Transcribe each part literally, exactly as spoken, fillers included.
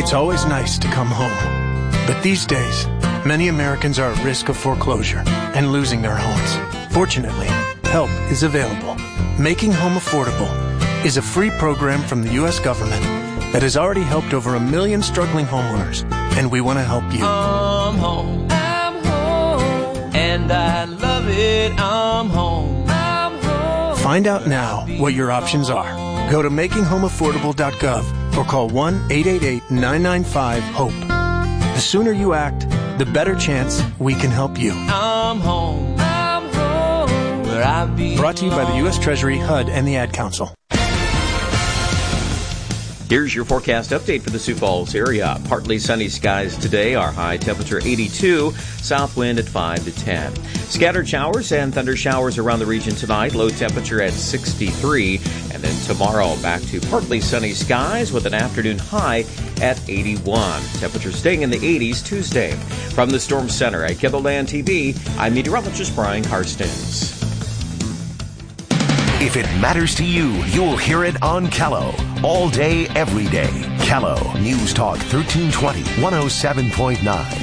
It's always nice to come home. But these days, many Americans are at risk of foreclosure and losing their homes. Fortunately, help is available. Making Home Affordable is a free program from the U S government that has already helped over a million struggling homeowners, and we want to help you. I'm home. I'm home. And I love it. I'm home. I'm home. Find out now what your options are. Go to making home affordable dot gov or call one eight eight eight, nine nine five, HOPE. The sooner you act, the better chance we can help you. I'm home. I'm home. Where I belong. Brought to you by the U S Treasury, H U D, and the Ad Council. Here's your forecast update for the Sioux Falls area. Partly sunny skies today. Our high temperature eighty-two. South wind at five to ten. Scattered showers and thunder showers around the region tonight. Low temperature at sixty-three. And then tomorrow back to partly sunny skies with an afternoon high at eighty-one. Temperature staying in the eighties Tuesday. From the Storm Center at KENOLAND T V, I'm meteorologist Brian Karstens. If it matters to you, you'll hear it on Callow. All day, every day. Callow News Talk thirteen twenty, one oh seven point nine.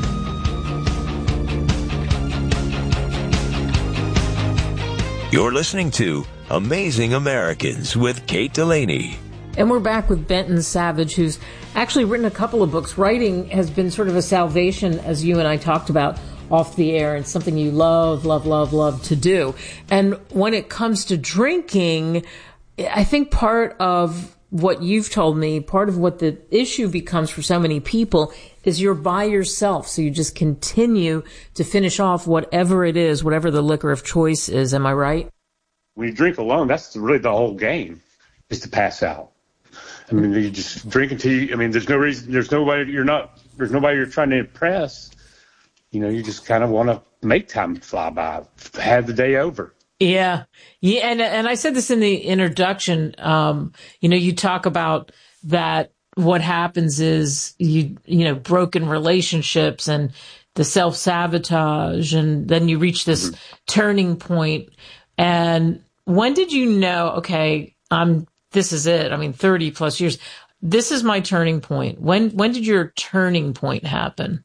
You're listening to Amazing Americans with Kate Delaney. And we're back with Benton Savage, who's actually written a couple of books. Writing has been sort of a salvation, as you and I talked about off the air, and something you love, love, love, love to do. And when it comes to drinking, I think part of what you've told me, part of what the issue becomes for so many people is you're by yourself. So you just continue to finish off whatever it is, whatever the liquor of choice is. Am I right? When you drink alone, that's really the whole game, is to pass out. I mean, you just drink until you, I mean, there's no reason, there's nobody, you're not, there's nobody you're trying to impress. You know, you just kind of want to make time fly by, have the day over. Yeah. Yeah. And, and I said this in the introduction. Um, you know, you talk about that what happens is you, you know, broken relationships and the self-sabotage, and then you reach this mm-hmm. turning point. And when did you know, okay, I'm, this is it. I mean, thirty plus years. This is my turning point. When, when did your turning point happen?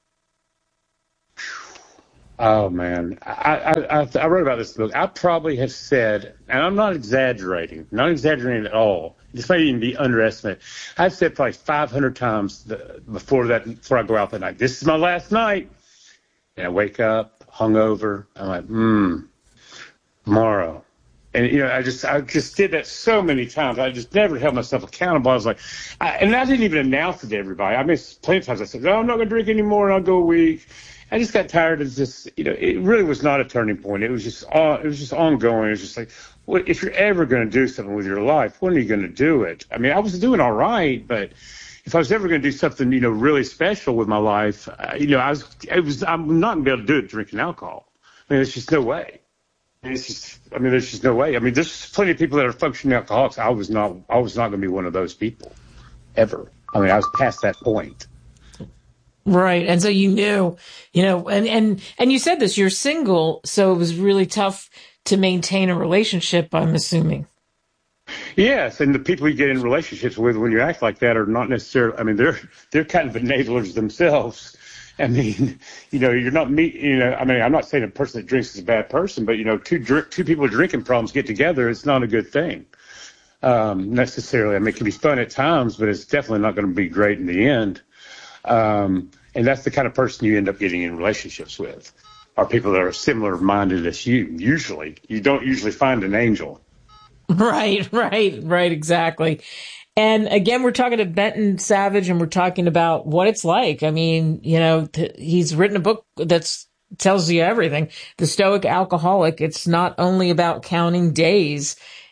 Oh, man. I, I, I wrote about this book. I probably have said, and I'm not exaggerating, not exaggerating at all. This might even be underestimated. I've said probably five hundred times the, before that, before I go out that night, this is my last night. And I wake up, hungover. I'm like, hmm, tomorrow. And, you know, I just I just did that so many times. I just never held myself accountable. I was like, I, and I didn't even announce it to everybody. I mean, plenty of times I said, oh, I'm not going to drink anymore, and I'll go a week. I just got tired of this, you know, it really was not a turning point. It was just, it was just ongoing. It was just like, what, if you're ever going to do something with your life, when are you going to do it? I mean, I was doing all right, but if I was ever going to do something, you know, really special with my life, uh, you know, I was, it was, I'm not going to be able to do it drinking alcohol. I mean, there's just no way. I mean, it's just, I mean, there's just no way. I mean, there's plenty of people that are functioning alcoholics. I was not, I was not going to be one of those people ever. I mean, I was past that point. Right. And so you knew, you know, and, and, and you said this, you're single, so it was really tough to maintain a relationship, I'm assuming. Yes. And the people you get in relationships with when you act like that are not necessarily, I mean, they're, they're kind of enablers themselves. I mean, you know, you're not meet, you know, I mean, I'm not saying a person that drinks is a bad person, but, you know, two drink, two people with drinking problems get together, it's not a good thing. Um, necessarily. I mean, it can be fun at times, but it's definitely not going to be great in the end. Um, and that's the kind of person you end up getting in relationships with, are people that are similar minded as you. Usually, you don't usually find an angel. Right, right, right. Exactly. And again, we're talking to Benton Savage, and we're talking about what it's like. I mean, you know, th- he's written a book that's tells you everything. The Stoic Alcoholic. It's not only about counting days.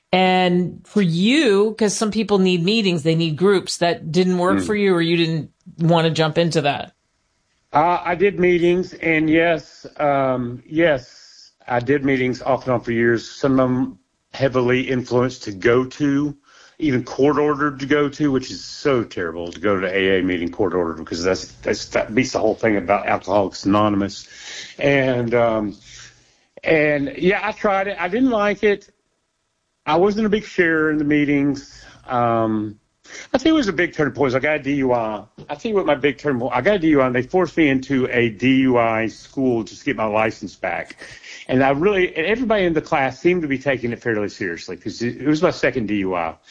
And for you, because some people need meetings, they need groups, that didn't work mm. for you, or you didn't want to jump into that? Uh, I did meetings, and yes, um, yes, I did meetings off and on for years. Some of them heavily influenced to go to, even court ordered to go to, which is so terrible to go to A A meeting court ordered, because that's, that's that beats the whole thing about Alcoholics Anonymous. And um, and yeah, I tried it. I didn't like it. I wasn't a big sharer in the meetings. Um, I think it was a big turning point. I got a D U I. I think what my big turning point, I got a D U I, and they forced me into a D U I school just to get my license back. And I really, and everybody in the class seemed to be taking it fairly seriously because it, it was my second D U I.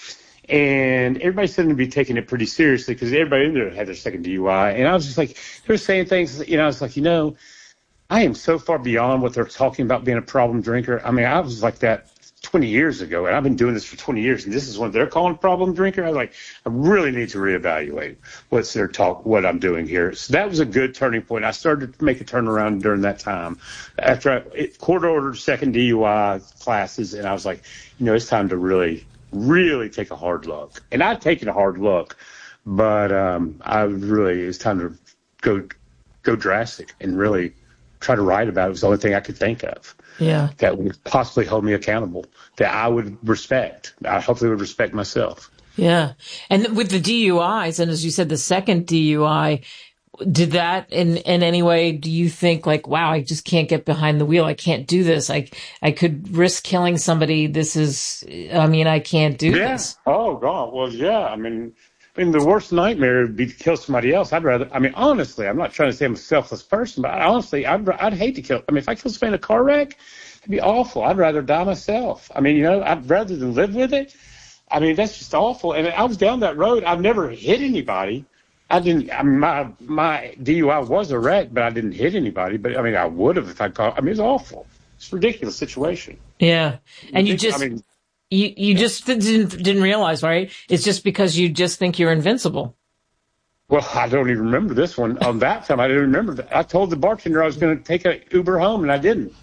And everybody seemed to be taking it pretty seriously because everybody in there had their second D U I. And I was just like, they were saying things, you know, I was like, you know, I am so far beyond what they're talking about being a problem drinker. I mean, I was like that twenty years ago, and I've been doing this for twenty years, and this is what they're calling problem drinker. I was like, I really need to reevaluate what's their talk, what I'm doing here. So that was a good turning point. I started to make a turnaround during that time. After I it, court ordered second D U I classes, and I was like, you know, it's time to really, really take a hard look. And I'd taken a hard look, but um, I really, it's time to go, go drastic and really try to write about it. It was the only thing I could think of. Yeah. That would possibly hold me accountable, that I would respect. I hopefully would respect myself. Yeah. And with the D U Is, and as you said, the second D U I, did that in, in any way, do you think like, wow, I just can't get behind the wheel. I can't do this. I, I could risk killing somebody. This is, I mean, I can't do yeah. this. Oh, God. Well, yeah. I mean, I mean, the worst nightmare would be to kill somebody else. I'd rather, I mean, honestly, I'm not trying to say I'm a selfless person, but I, honestly, I'd, I'd hate to kill. I mean, if I kill somebody in a car wreck, it'd be awful. I'd rather die myself. I mean, you know, I'd rather than live with it. I mean, that's just awful. And I was down that road. I've never hit anybody. I didn't, I mean, my, my D U I was a wreck, but I didn't hit anybody. But I mean, I would have if I caught, I mean, it's awful. It's a ridiculous situation. Yeah. And you just, I mean, you, you just didn't, didn't realize, right? It's just because you just think you're invincible. Well, I don't even remember this one. On that time, I didn't remember that. I told the bartender I was going to take an Uber home, and I didn't.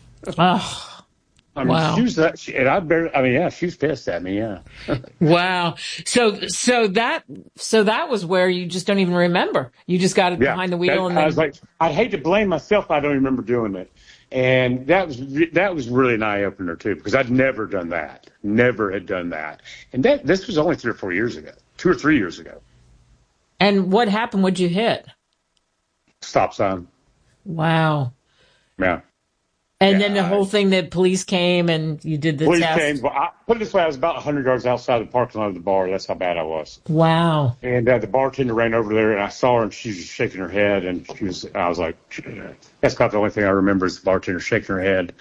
Oh, I mean, wow. She was that, she, and I barely, I mean, yeah, she was pissed at me, yeah. Wow. So, so that, so that was where you just don't even remember. You just got it yeah, behind the wheel, that, and then I was like, I'd hate to blame myself, but I don't remember doing it. And that was that was really an eye opener too, because I'd never done that, never had done that, and that this was only three or four years ago, two or three years ago. And what happened? What'd you hit? Stop sign. Wow. Yeah. And yeah, then the I, whole thing that police came and you did the police test. came. Well, I, put it this way, I was about one hundred yards outside the parking lot of the bar. That's how bad I was. Wow. And uh, the bartender ran over there, and I saw her, and she was shaking her head, and she was. I was like, that's about the only thing I remember is the bartender shaking her head.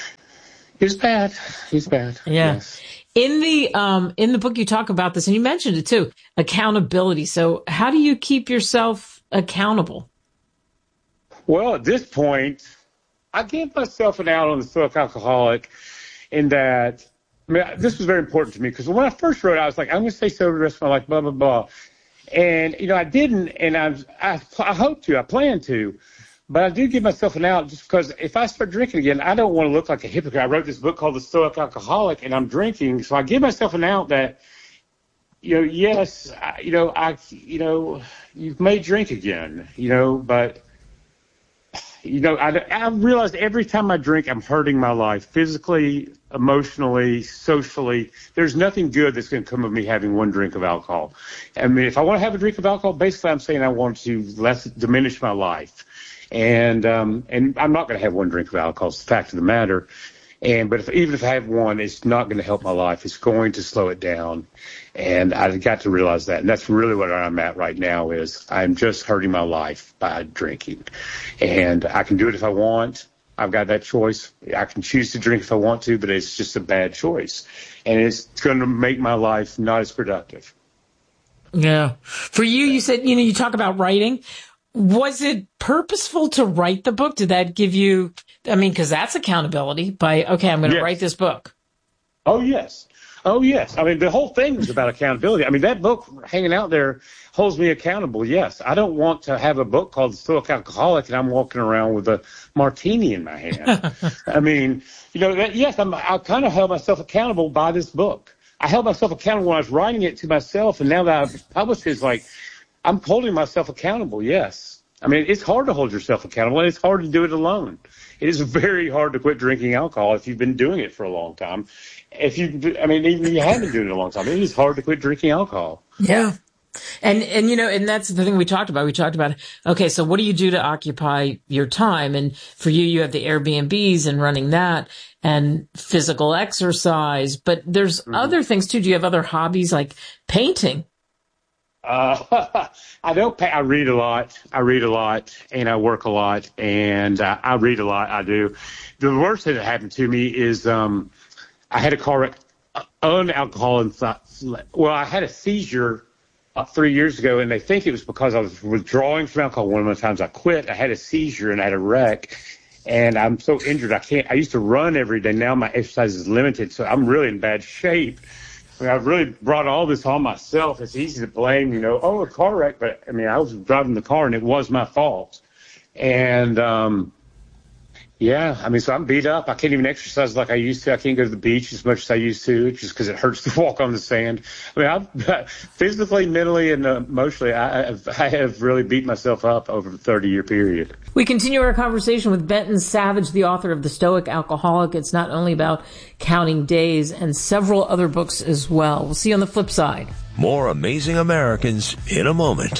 He was bad. He's bad. Yeah. Yes. In the um in the book you talk about this, and you mentioned it too, accountability. So how do you keep yourself accountable? Well, at this point, I gave myself an out on the stoic alcoholic in that, I mean, this was very important to me because when I first wrote it, I was like, I'm going to stay sober the rest of my life, blah, blah, blah. And, you know, I didn't, and I, was, I, I hope to, I plan to, but I do give myself an out just because if I start drinking again, I don't want to look like a hypocrite. I wrote this book called The Stoic Alcoholic, and I'm drinking, so I give myself an out that, you know, yes, I, you know, I, you know, you may drink again, you know, but you know, I, I realized every time I drink, I'm hurting my life physically, emotionally, socially. There's nothing good that's going to come of me having one drink of alcohol. I mean, if I want to have a drink of alcohol, basically I'm saying I want to less diminish my life. And um, and I'm not going to have one drink of alcohol. It's the fact of the matter. And but if, even if I have one, it's not going to help my life. It's going to slow it down. And I got to realize that. And that's really what I'm at right now is I'm just hurting my life by drinking. And I can do it if I want. I've got that choice. I can choose to drink if I want to, but it's just a bad choice. And it's going to make my life not as productive. Yeah. For you, you said, you know, you talk about writing. Was it purposeful to write the book? Did that give you, I mean, because that's accountability by, okay, I'm going to yes. write this book. Oh, yes. Oh, yes. I mean, the whole thing was about accountability. I mean, that book hanging out there holds me accountable, yes. I don't want to have a book called The Stoic Alcoholic and I'm walking around with a martini in my hand. I mean, you know, that, yes, I'm, I kind of held myself accountable by this book. I held myself accountable when I was writing it to myself, and now that I've published it, it's like I'm holding myself accountable, yes. I mean, it's hard to hold yourself accountable, and it's hard to do it alone. It is very hard to quit drinking alcohol if you've been doing it for a long time. If you, I mean, even if you haven't been doing it a long time, it is hard to quit drinking alcohol. Yeah. And, and, you know, and that's the thing we talked about. We talked about, okay, so what do you do to occupy your time? And for you, you have the Airbnbs and running that and physical exercise, but there's mm-hmm. other things too. Do you have other hobbies like painting? Uh, I don't pay, I read a lot. I read a lot and I work a lot and uh, I read a lot. I do. The worst thing that happened to me is, um, I had a car wreck, uh, unalcoholic. Well, I had a seizure uh, three years ago and they think it was because I was withdrawing from alcohol. One of the times I quit, I had a seizure and I had a wreck and I'm so injured. I can't, I used to run every day. Now my exercise is limited. So I'm really in bad shape. I mean, I've really brought all this on myself. It's easy to blame, you know, oh, a car wreck. But, I mean, I was driving the car, and it was my fault. And, um, yeah, I mean, so I'm beat up. I can't even exercise like I used to. I can't go to the beach as much as I used to just because it hurts to walk on the sand. I mean, I've, physically, mentally, and emotionally, I have, I have really beat myself up over a thirty-year period. We continue our conversation with Benton Savage, the author of The Stoic Alcoholic. It's not only about counting days and several other books as well. We'll see you on the flip side. More Amazing Americans in a moment.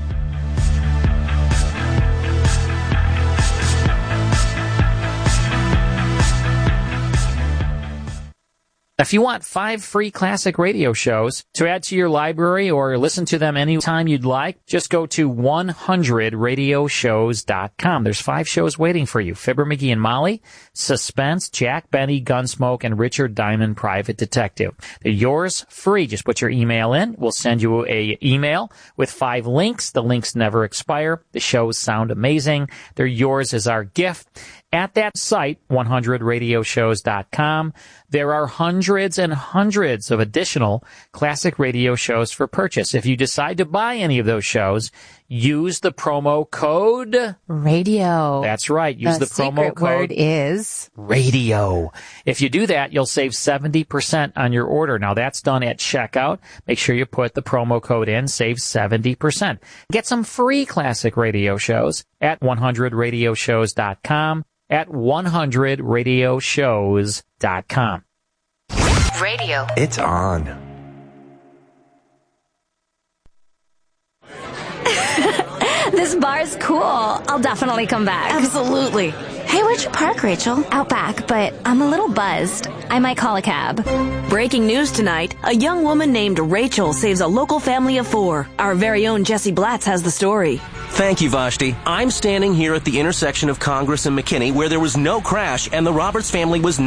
If you want five free classic radio shows to add to your library or listen to them anytime you'd like, just go to one hundred radio shows dot com. There's five shows waiting for you. Fibber McGee and Molly, Suspense, Jack Benny, Gunsmoke, and Richard Diamond, Private Detective. They're yours free. Just put your email in. We'll send you a email with five links. The links never expire. The shows sound amazing. They're yours as our gift. At that site, one hundred radio shows dot com, there are hundreds and hundreds of additional classic radio shows for purchase. If you decide to buy any of those shows, use the promo code radio. That's right. Use the, the promo secret code word is radio. If you do that, you'll save seventy percent on your order. Now that's done at checkout. Make sure you put the promo code in, save seventy percent. Get some free classic radio shows at one hundred radio shows dot com. At one hundred radio shows dot com. Radio. It's on. This bar's cool. I'll definitely come back. Absolutely. Hey, where'd you park, Rachel? Out back, but I'm a little buzzed. I might call a cab. Breaking news tonight. A young woman named Rachel saves a local family of four. Our very own Jesse Blatz has the story. Thank you, Vashti. I'm standing here at the intersection of Congress and McKinney where there was no crash and the Roberts family was